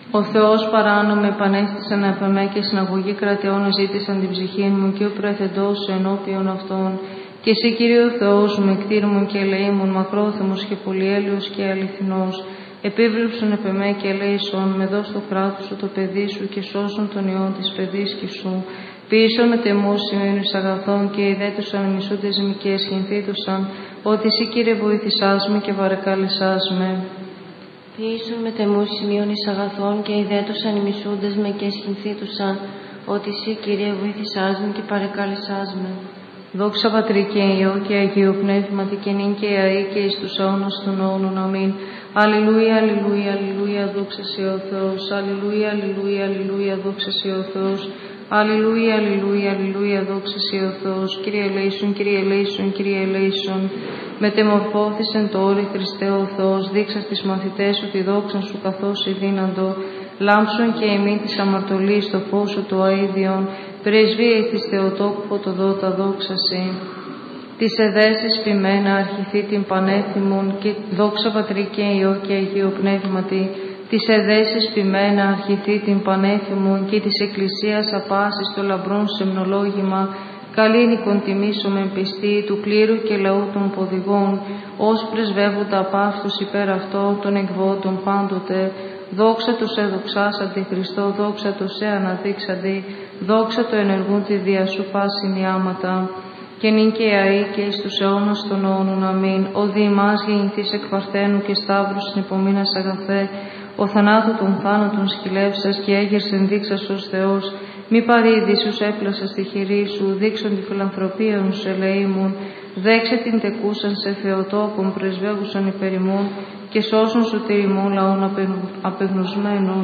Ο Θεός παράνομε επανέστησαν επ' εμέ και συναγωγή κρατεών ζήτησαν την ψυχή μου και ο προεθεντός σου ενώπιον αυτών. Και εσύ, Κύριε ο Θεός μου, εκτήρμον και ελεήμον, μακρόθεμος και πολυέλεος και αληθινός, επίβλεψον επ' εμέ και ελέησον, με δώσ' το κράτος σου το παιδί σου και σώσον τον ιόν της παιδίσκης σου. Ποιήσον με τεμούς σημαίνους αγαθών και ιδέτουσαν μισούντες μη και εσχυνθήτουσαν, ότι εσύ, Κύριε, βοήθησάς με και παρακάλεσάς με. Ποιήσον με τεμούς σημείων εις αγαθών και ιδέτωσαν οι μισούντες με και εσχυνθήτουσαν, ότι εσύ, Κύριε, βοήθησάς με και παρεκάλεσάς με. Δόξα Πατρί και Υιό και Αγίου Πνεύματι και νυν και αεί και εις τους αιώνας των αιώνων. Αμήν. Αλληλούια, αλληλούια, αλληλούια, δόξα σε ο Θεός. Αλληλούια, αλληλούια, αλληλούια, δόξα σε ο Θεός. Αλληλούια, αλληλούια, αλληλούια, δόξα σε ο Θεός. Κύριε ελέησον, Κύριε ελέησον, Κύριε ελέησον. Μετεμορφώθησεν το όρη Χριστέ ο Θεός, δείξα στις μαθητές σου τη δόξα σου καθώς ειδύναντο. Λάμψον και εμείς της αμαρτωλής το φως σου το αΐδιον, πρεσβείες της Θεοτόκου φωτοδότα δόξαση. Της εδέσεις ποιμένα αρχιθεί την πανέθυμον και δόξα Πατρί και Υιό και Αγίου Πνεύματι. Της εδέσεις ποιμένα αρχιθεί την πανέθυμον και της Εκκλησίας απάσης το λαμπρόν σεμνολόγημα, καλήνικον τιμήσομεν πιστή του κλήρου και λαού των ποδηγών, ως πρεσβεύοντα απ' αυτούς υπέρ αυτό των εκβότων πάντοτε. Δόξα το σε δοξάσαντι Χριστό, δόξα το σε αναδείξαντι, δόξα το ενεργούν τη δια σου πάσιν ιάματα. Και νυν και αεί και εις τους αιώνας των αιώνων. Αμήν. Ο δι' ημάς γεννηθείς εκ Παρθένου και Σταύρου συνυπομείνας αγαθέ, ο θανάτου των θάνατων σκυλεύσας και έγερσεν δείξας ως Θεός, μη παρήδης ους έπλασας τη χειρή σου, δείξον τη φιλανθρωπία σου ελεήμουν, δέξε την τεκούσαν σε Θεοτόκον πρεσβεύουσαν υπερημούν και σώσον σου τηρημούν λαών απεγνωσμένων.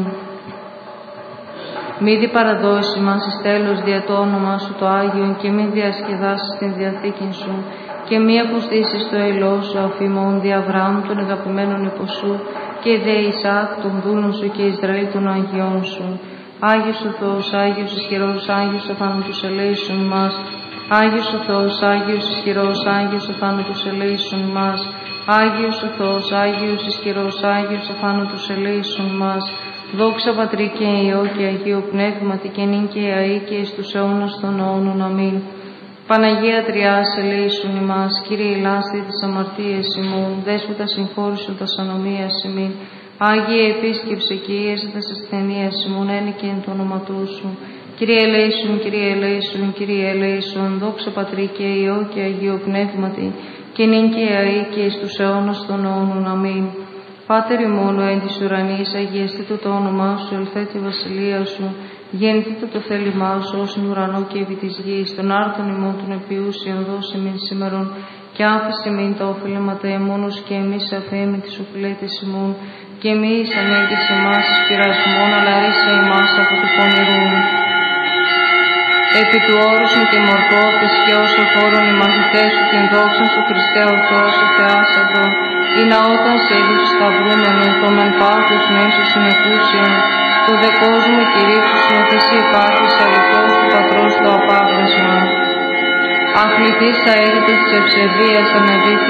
Μη δι παραδώσει μας εις τέλος δια το όνομά σου το Άγιον και μη διασκεδάσεις την διαθήκη σου και μη αποστήσεις το ελό σου αφημών δι' Αβραάμ των αγαπημένων υποσού και δε Ισαάκ των δούλων σου και Ισραήλ των Αγιών σου. Άγιος ο Θεός, Άγιος ισχυρός, Άγιος ο θάνατος ελέησον μας. Άγιος ο Θεός, Άγιος ισχυρός, Άγιος ο θάνατος ελέησον μας. Άγιος ο Θεός, Άγιος ισχυρός, Άγιος ο θάνατος ελέησον μας. Δόξα Πατρί και Υιό και Αγίου Πνεύματι και νυν και αεί και εις τους αιώνας των αιώνων. Αμήν. Παναγία Τριάς ελέησον ημάς, Κύριε ηλάστη της αμαρτίας ημών, Δέσποτα συγχώρησον τας ανομίας ημίν. Άγιε επίσκεψε και ίεσε τας ασθενείας ημών, ένικε εν το όνομα σου. Κύριε ελέησον, Κύριε ελέησον, Κύριε ελέησον, δόξα Πατρί και Υιό και Αγίου Πνεύματι και νυν και αεί και εις τους αιώνας των αιώνων. Αμήν. Πάτερ ημών ο εν της ουρανής, αγιαστήτω το όνομά σου, ελθέτω η βασιλεία σου, γεννηθήτω το θέλημά σου ως εν ουρανό και επί της γης, των άρτων ημών των επιούσιων δώσε μην σήμερον, και άφησε μην τα οφείλματα ημώνους και εμείς αφήμη τις οφειλέτες ημών, και εμείς ανέγγισε εμάς εις πειρασμόν, αλλά ρίσε εμάς από του πονηρού. Επί του όρους με τιμωρθώθης και όσο χώρον οι μαθητές σου την δόξαν σου Χριστέ ο Θεός ο Θεάσαντο, ή να όταν σε είδους σταυρούμενον το μεν πάθος νέσου συνεκούσιον, το δε κόσμο κηρύξους με θυσί υπάρχεις αληθώς του Πατρός το απάγνεσμα. Αθλητής θα έρχεται της ευσεβίας ανεδίθη